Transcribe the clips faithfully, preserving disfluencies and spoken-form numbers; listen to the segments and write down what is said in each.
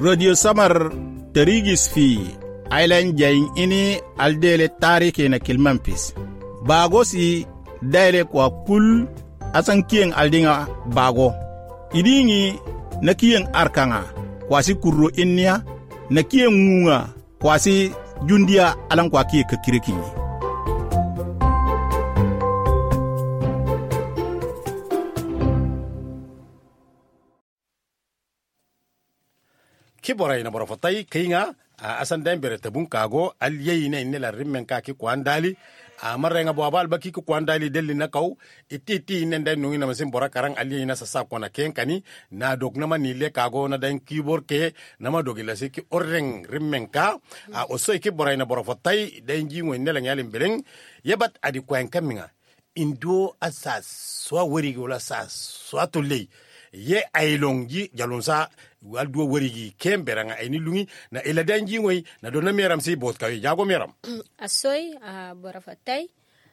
Radio Samar Terigis fi Island Jain ini aldele tarike na Kilmampis. Bagosi daire kwa pul asan kien aldinga bago. Idingi na kien arkanga kwasi kurro innia na kien ngunga kwasi jundia alang kwa kie kakirikinyi. Kibora ina bora fotai kinga asan dan bere tabun kago aliyei ina inela rimmen ka ki kwandali amarre nga boabal baki ki kwandali delli na kaw ititi ina dan nungi na masim bora karang aliyei na sasa kona kenkani na dog na manile kago na dan keyboard ke na madogi la siki orreng rimmen ka a oso kibora ina bora fotai dan jingo inela nyalim beleng yebat adi kwen kaminga indo asas swa wori gola sas swa tolei ye ailongi jalonsa waldo warigi kemberanga ayni lungi na eladanji ngoy na do na meram si bot kay jago meram asoy a borafatay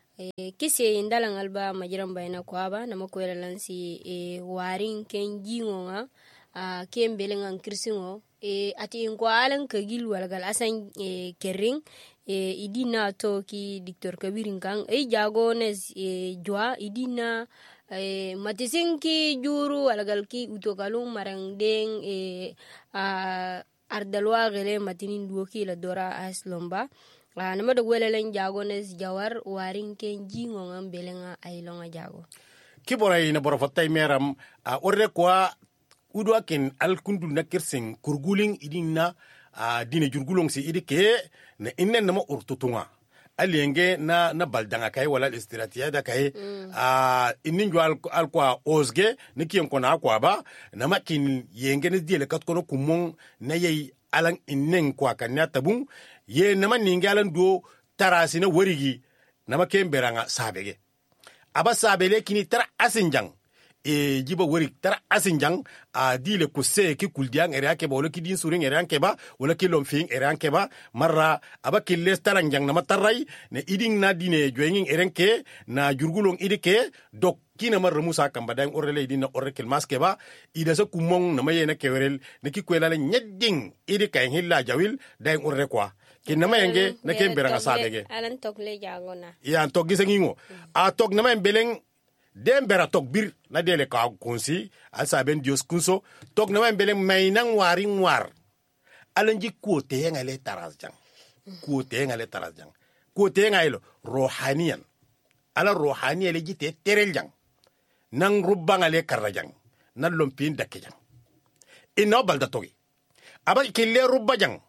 e kisi indalang alba majiram bayna kwaba na makwela lansi e warin kenji ngonga a kembelengan kirsingo e ati ingwalan kagil walgal asan e kering e idina to ki diktor kabirin kan e jago nes e jwa idina eh matisin ki juru alagal ki utokalung marang deng eh uh, ardalwa gele matinin duoki la dora as lomba uh, nama do welelen jagones jawar warin ken jingo ngam belenga ailonga jago kiboray na borofatay meram uh, orre kwa udo akin al kundu nakirsin kurguling idinna uh, dine jurgulong si idike na innen nama urtutunga alenge na na baldanga kay wala istiratia da kay mm. a ininjo al al kwa osge ne kien kona kwa ba na makin yenge ne diele kat kono kumon na yei alan innen kwa kanya tabun ye na maninge alan do tarasi na warigi na maken beranga sabege aba sabele kini tara asinjang e jiba wari tara asinjang a dile ko se ki kuldiang ere ake ba wala ki din suring ere anke ba wala ki lomfing ere anke ba marra aba ki les taranjang na matarai ne iding na dine joenging erenke na jurgulong idike dok kina marra musa kamba dang orele idina orakel maske ba ida sa kumong na mayena kewerel ne ki kwela nyedding idika hilla jawil dang orre kwa kinama yenge na kemberanga sabege alan tokle jagona ya tok gisangingo a tok na men beleng dembera tok bir na dele ka konsi alsa ben dios kunso tok na mbele mainang wari war alanji kote ngale tarazjang kote ngale tarazjang kote ngaylo rohaniyan ala rohaniya le jite tereljang nang rubba ngale karajang nan lompin dakejang ino balda togi aba kille rubba jang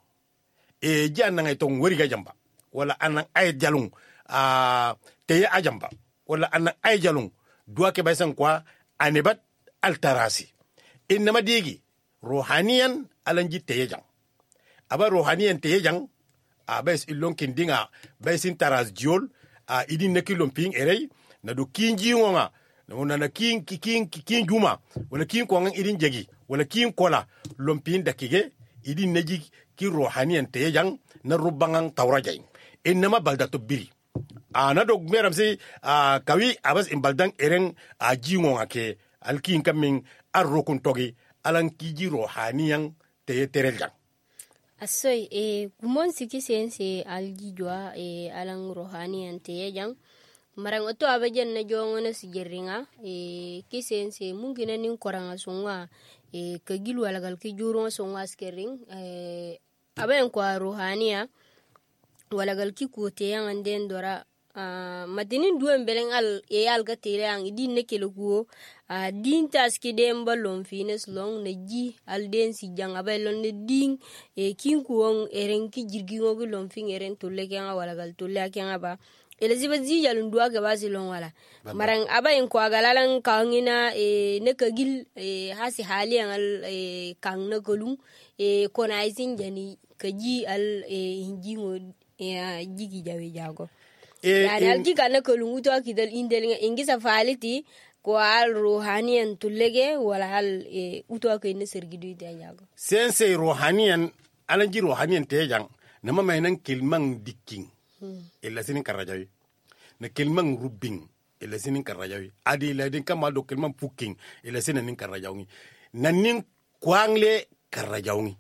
e janna ngay tong wori ga jamba wala anan ay jalung a teye ajamba wala anan ay jalung dua ke baysan kwa anebat altarasi inama digi rohaniyan alanji teyejang aba rohaniyan teyejang abes ilon kindinga besin taras diol a idin nekilon ping erey na do kinji wonga na na kin kin kin juma wala kin ko ngan idin jegi wala kin kola lompin dakige idin neji ki rohaniyan teyejang na rubangang tawrajay inama baldato biri ana dog meram si uh, kawi abas imbaldang ereng a uh, jingo ngake alkin kaming arrokun togi alan kiji rohaniyang te tereljang asoy e kumon siki sense aljijwa e alan rohaniyan te jang marang oto abajan na jongona sigeringa e kisense mungkin nin koranga sunga e kagilu alagal ki juro sunga skering e aben kwa rohaniya walagal ki kote yang anden dora Uh, matinin duwen beleng al e al ga tele ang idin ne kelo kuo uh, din taski dem balon fines long ne ji al den si jang abelon ne ding e kin kuong eren ki jirgi ngogo lon fin eren tolle kenga wala gal tolle kenga ba elizabeth ji jalun duwa ga basi lon wala marang aba en ko agalalan kangina e ne kagil e hasi hali ang al e kang na kolung e kona isin jani kaji al e hinjingo e jigi jawe jago e al giga na kolungu to akidal indel ingisa faliti ko al rohaniyan tulege wala hal e uto akay ne sergidu ite jago sense rohaniyan alanji rohaniyan tejang nama mainan kilmang dikking hmm. illa sinin karajawi na kilmang rubbing illa sinin karajawi adi la din kama do kilmang puking illa sinin karajawi nanin kwangle karajawi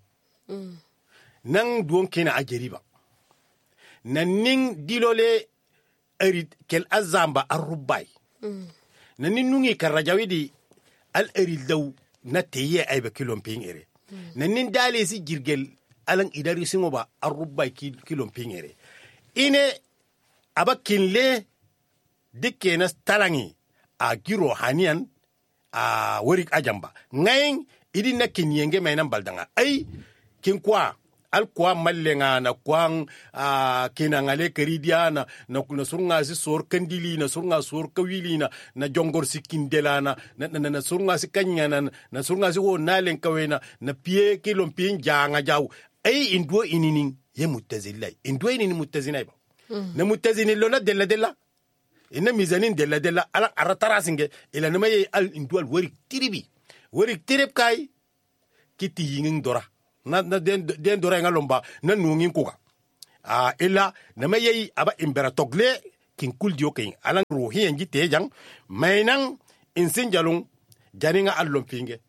mm. nan duon kina a jeriba na nin dilole erit kel azamba arubay mm. na nin nungi karajawidi al eril daw na teye ay ba kilom ping ere mm. na nin dale si jirgel alang idari singo ba arubay kilom ping ere ine aba kinle dikke na talangi a giro hanian a warik ajamba ngayin idin na kinyenge mai nan baldanga ai kin kwa al kwa mallenga na kwang a kinangale karidia na na kuna surunga si sor kandili na surunga sor kawili na na jongor si kindela na na, na, na surunga si kanya na na surunga si wo nalen kawena na pie kilom pie janga jaw ai indwo ininin ye mutazilai indwo ininin mutazinai ba mm. na mutazini lona della della ina mizanin della della ala aratara singe ila nama ye al indwal warik tiribi warik tirib kai kiti yingin dora na na den den dora ngalomba na nungin kuga a ila nama ye aba imbera togle kin kul dio kin ala ruhi enji tejang mainang insin jalung janinga allom pinge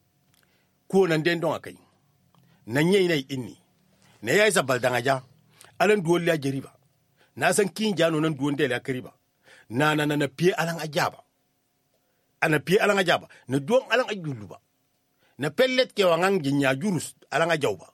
ko nan den don akai nan ye nay inni ne yai sabal danga ja alan duwol la jeriba na san kin jano nan duwon de la kariba na na na pie alang ajaba ana pie alang ajaba na duong alang ajuluba na pellet ke wangang ginya jurus alang ajauba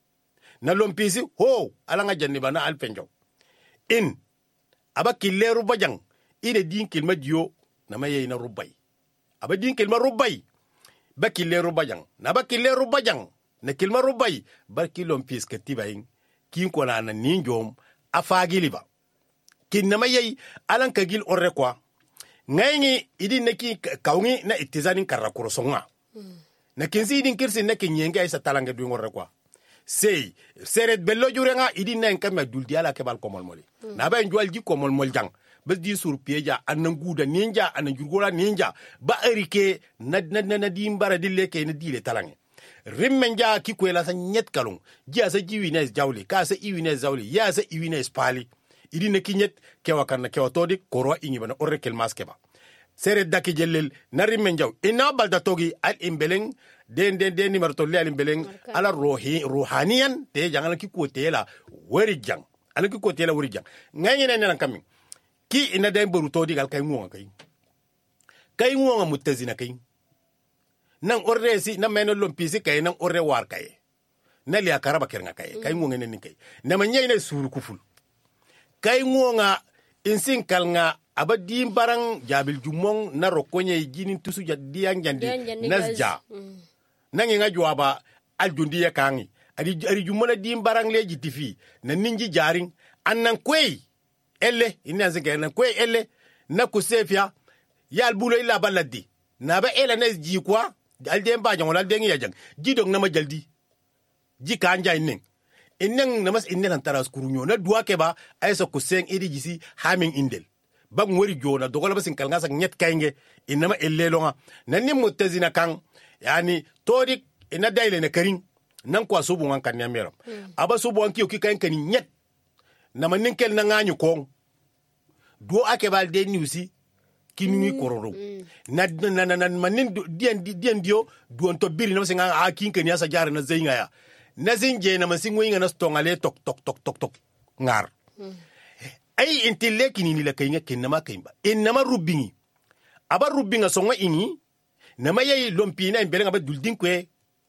na lompisi ho alang ajanniba na alpenjo in aba killeru bajang ine din kilma dio na maye na rubai aba din kilma rubai ba killeru bajang na ba killeru bajang na kilma rubai ba kilompis ke tibayin kin ko na na ninjom afagiliba kin nama yei alan kagil orre kwa ngayngi idi neki kawngi na itizanin karakuro songa mm. na kinsi idin kirsi na kinyenge isa talange duin orre kwa sei seret bello jurenga idi na nkama duldi ala kebal komol moli mm. na ba njwal ji komol mol jang ba di sur pieja anan guda ninja anan jurgola ninja ba erike na na na dimbara dille ke na dile talange rimmenja ki kwela sa nyet kalung ji asa jiwines jawli ka sa iwines jawli ya sa iwines pali idi ne kinyet kewa kan kewa todi koro ingi bana orre kel maskeba sere daki jellel nari menjaw ina balda togi al imbeleng den den den nimar tolli al imbeleng ala rohi ruhaniyan te jangal ki ko tela wari jang ala ki ko tela wari jang ngani ne nan kami ki ina den boru todi gal kay ngonga kay kay ngonga mutazina kay nan orre si na meno lompisi kay nan orre war kay na liya karaba kernga kay kay ngonga ne kay na manyay ne suru kuful kay ngonga insin kalnga abadi barang jabil jumong na rokonye jinin tusu jadiang jandi nasja mm. nangi nga juaba aljundi ya kangi ari ari jumona dim barang leji tifi na ninji jaring annan kwei elle ina zinga na kwei elle na kusefia yal bulo illa baladi na ba ela na ji kwa aldem ba jangol aldem ya jang jidong na ma jaldi ji kanja inen inen namas inen antara skurunyo na duwa keba ayso kuseng idi jisi haming indel bang wori jona dogola basin kalnga sak nyet kaynge inama ellelonga nanni mutazina kan yani todik ina daile na karin nan kwa subu wan kan nyamero mm. aba subu wan kiyo ki kayn kan nyet na manin kel na nganyu kong do ake bal de niusi kinuni kororo mm. na na na, na manin dien dien dio duon to biri na singa a kin kan yasa jar na zeinga ya na zinje na masingo inga na stongale tok tok tok tok tok ngar mm. ay intille kinini la kaynya kinama kayba inama rubingi aba rubinga songa ini nama yai lompina imbelenga ba duldin kwe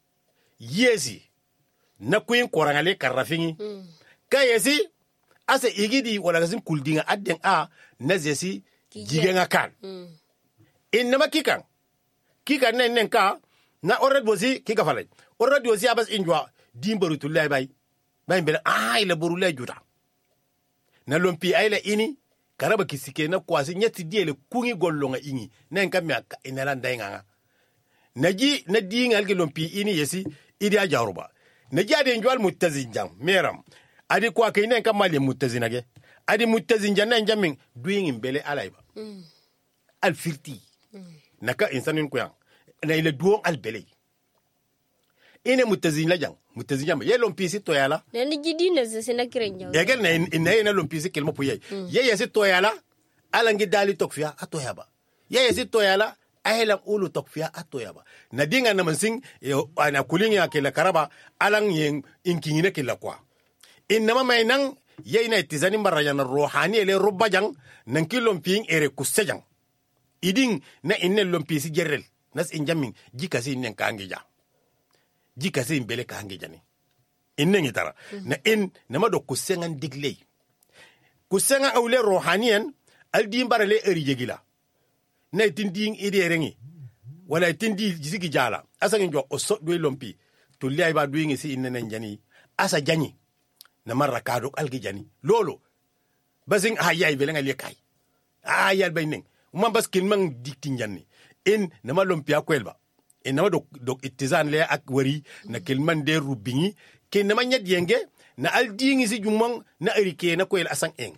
yesi na kuin korangale karrafingi mm. kayesi asa igidi wala gazin kuldinga adden a nazesi jigenga kan mm. inama kikan kikan nen nen ka na orred bosi kika falay orred bosi abas injwa dimbaru tulay bay bay mbele ay la borulay juta na lompi ayla ini karaba kisike na kwasi nyati diele kungi gollonga ingi nen kamya inala ndainga naji na dinga alge lompi ini yesi idi ajaruba naji ade njwal mutazinjam meram adi kwa kay nen kamale mutazinage adi mutazinjan nan jamin duingi mbele alayba mm. al firti mm. naka insanin kuya na ile duon al bele ine mutazin la jang mutazin jam ye lompi si toyala na ni jidi na se na kirenja ye gel na ina na lompi si kelmo puye mm. ye ye si toyala ala ngi dali tokfia atoyaba ye ye si toyala aylan ulu tokfiya atoya ba na dinga na mansing ana kulin ya kila karaba alan yen inkingine kila kwa inama mai nan yaina itizani marajan rohani ele rubajang nan kilom ping ere kusejang iding na inne lompi si gerrel nas injamin jikasi nen kangeja jikasi imbele kangeja ni inne ngitara mm-hmm. na in nama do kusengan digley kusenga awle rohaniyan aldi mbarale eri jegila na tinding ide rengi wala tindi jisigi jala asa njo oso do lompi to liay ba duingi si inne nan jani asa jani na marra kado algi jani lolo basing hayay belenga lekay ayal baynen umam baskin mang dikti jani in nama lompi akwelba in nama do do itizan le ak wari na kilman de rubingi ke nama nyad yenge na aldingi si jumong na erike na kwel asang eng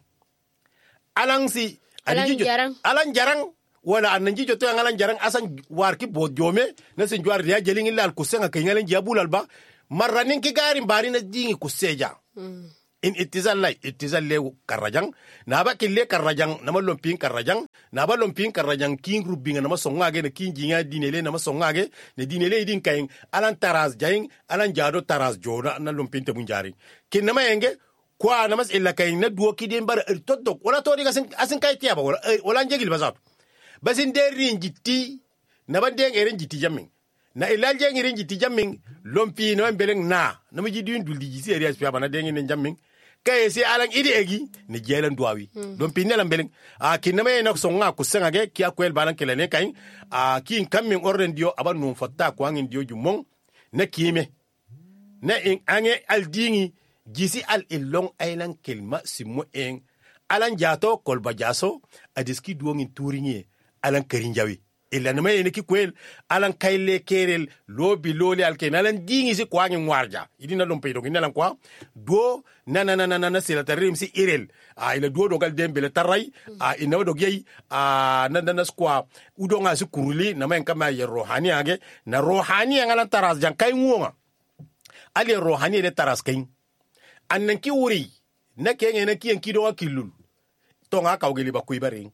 alang si alang jarang alang jarang wala ananji joto alang jarang asang warki bo jome na sin jwar ya jelingi lal kusenga kengalen jabulal ba marranin ki garin bari na dingi kuseja mm. in itizal lay itizal le karajang na ba kille karajang na malom pin karajang na ba lom pin karajang king rubinga na masongage na king jinga dinele na masongage ne dinele din kain alan taraz jaing alan jado taraz jona na lom pin te bunjari kin na mayenge kwa na mas illa kain na duo kidin bar todok wala to diga asin asin kay tiaba wala wala njegil bazat basin derin jitti na ba deng eren jitti jamin na ilal jeng eren jitti jamin lompi no beleng na na mi jidin duldi jisi area spiaba na deng en jamin kay si alang idi egi ni jelan duawi hmm. lompi ne lambeleng a kiname na songa kusenga ge ki akwel balan kelene kay a kin kamin orden dio aba no fatta ko angin dio jumong na kime na in ange aldingi jisi al ilong aylan kelma simo en alan jato kolba jaso adiski duongin turinye alan karinjawi illa nama yene ki kwel alan kayle kerel lobi loli alken alan dingi si kwa ngin warja idina lom peydo ngin alan kwa do na na na na na sila tarim si irel a ila do do gal dembele taray a ina do gey a na na skwa udo nga si kuruli nama en kama ye rohani age na rohani ngalan taras jan kay ngoma ale rohani de taras kay annan ki wuri na kenye na kiyen kido wa kilul tonga kawgeli ba kuibaring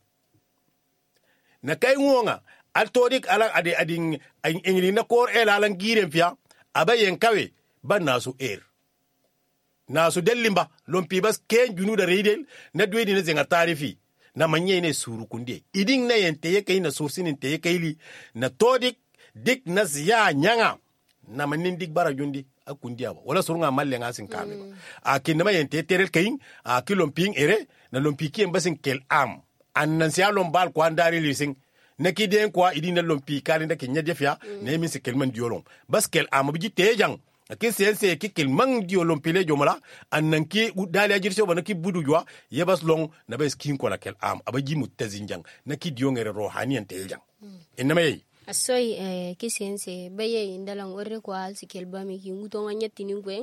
na kay ngonga altodik ala ade ading engli na kor el alan girem fia abayen kawe ba nasu er nasu delimba lompi bas ken junu da reidel na dwedi na zenga tarifi na manye ne suru kunde iding na yente ye kay na sursinin te ye kayli na todik dik na ziya nyanga na manin dik bara jundi akundi aba wala surunga malle ngasin kame mm. a kinama yente terel kayin a kilomping ere na lompi kien basin kel am annan sia lombal ko andari lising na kiden ko idina lompi kali nda kenya defia mm. ne min se kelman diolom baskel am bi tejang ki sense ki kelman diolom pile jomala annan ki dali ajir so bana ki budu jwa yebas long na bes kin ko la kel am abaji mutazinjang na ki diongere rohaniyan tejang mm. inama yi asoy eh, kisense baye indalang orre ko al sikel bami ki ngutonga nyatti ni ngwen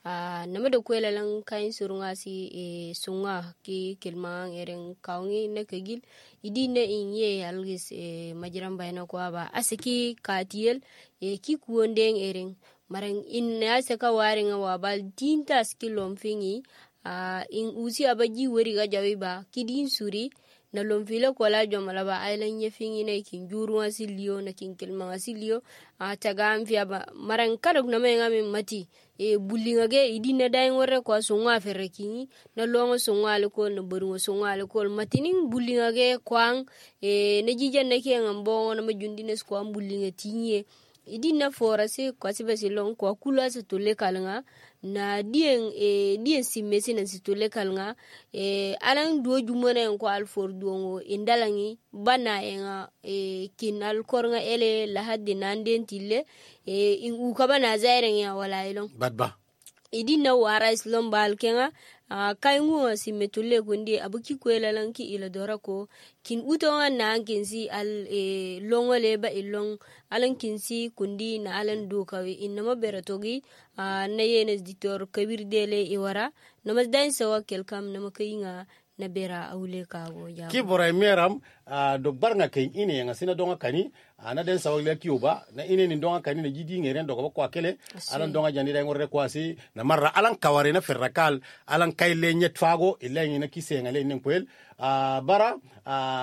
a nama do ko lalang kain surunga si e sunga ki kelma eren kaungi na kegil idine inye algis e majiram bayna ko aba asiki katiel e ki kuondeng eren marang inna saka waringa wabal tinta skilom fingi a in usi abaji wori ga jawi ba kidin suri na lomfile ko la jomala ba ailan ye fingi ne kin juru asilio na kin kelma asilio a taga amfia ba maran kadok na me ngami mati e bulinga ge idina dai ngore ko sunga ferrekini na longo sunga le ko na burungo sunga le ko matinin bulinga ge kwang e ne jije ne ke ngambo na majundine ko bulinga tinye idina forase ko sibe silon ko kula se tole kalanga na dien e dien simesi na situle kalnga e alang do jumone ko alfor dongo indalangi bana enga e kinal kornga ele la hadde nanden tille e in u kabana zaire ya wala ilon badba idina wara islom bal kenga a kaingu simetule kundi abuki kwela lanki ila dora ko kin utonga na kinsi al e longole ba ilong alan kinsi kundi na alan dukawi inama beratogi a na yenes ditor kabir dele iwara nama dain sawa kelkam nama kayinga na bera awle kago ya ki boray meram a do barnga kay ine nga sina donga kani ana den sawa le kiuba na ine ni donga kani na jidi ngeren do ko akele alan donga jandi day ngorre kwasi na marra alan kaware na ferrakal alan kayle nyet fago illa ni na kise ngale nen poel a bara a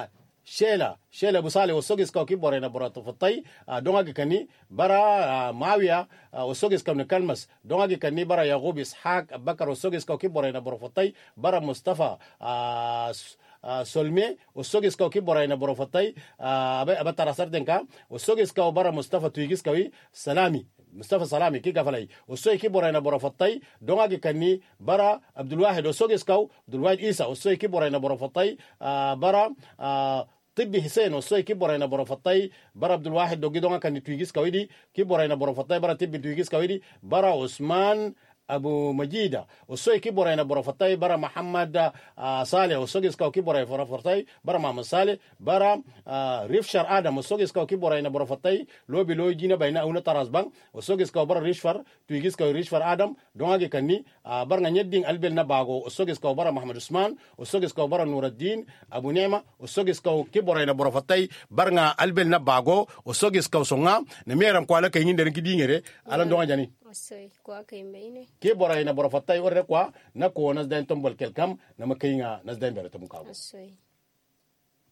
shela shela busale osogis ka ki borena borato fatai donga gi kani bara mawiya osogis ka ne kalmas donga gi kani bara yaqub ishaq abakar osogis ka ki borena borofatai bara mustafa solme osogis ka ki borena borofatai aba tarasar denka osogis ka bara mustafa tuigis kawi salami mustafa salami ki gafalai osoy ki borena borofatai donga gi kani bara abdul wahid osogis ka abdul wahid isa osoy ki borena borofatai bara طبي حسين وسوي كي بورينا بروفتاي برا عبد الواحد دوغي دونغا كان تويغيس كويدي كي بورينا بروفتاي برا طبي تويغيس كويدي برا عثمان ابو مجيده وسوي كي بورينا بروفتاي برا محمد آه صالح وسوغيس كاو كي بورينا بروفتاي برا محمد صالح برا آه ريفشر ادم وسوغيس كاو كي بورينا بروفتاي لوبي لوي جينا بينا اون تراس بان وسوغيس كاو برا ريشفر تويغيس كاو ريشفر ادم دونغا كاني آه برا نيدين البل نباغو وسوغيس كاو برا محمد عثمان وسوغيس كاو برا نور الدين ابو نعمه وسوغيس كاو كي بورينا بروفتاي برا البل نباغو وسوغيس كاو سونغا نميرام كوالا كاين دين كي دينغري على دونغا جاني Asoi kwa kaimbeine. Ke bora ina bora fatai ore kwa na ko nas den tombol kelkam na makinga nas den bere tum kawo. Asoi.